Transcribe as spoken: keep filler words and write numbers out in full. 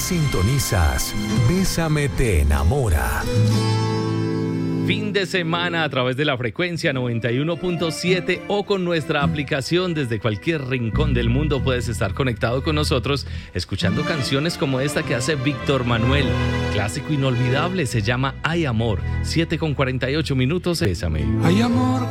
Sintonizas Bésame te enamora. Fin de semana a través de la frecuencia noventa y uno punto siete o con nuestra aplicación desde cualquier rincón del mundo puedes estar conectado con nosotros escuchando canciones como esta que hace Víctor Manuel. Clásico inolvidable, se llama Hay Amor. siete con cuarenta y ocho minutos. Bésame. Hay amor